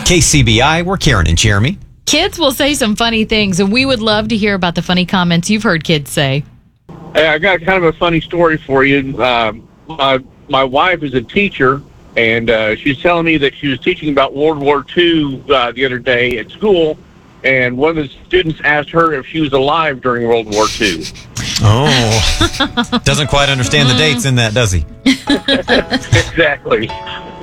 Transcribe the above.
KCBI, we're Karen and Jeremy. Kids will say some funny things, and we would love to hear about the funny comments you've heard kids say. Hey, I got kind of a funny story for you. My wife is a teacher, and she's telling me that she was teaching about World War II the other day at school, and one of the students asked her if she was alive during World War II. Oh, doesn't quite understand the dates in that, does he? Exactly.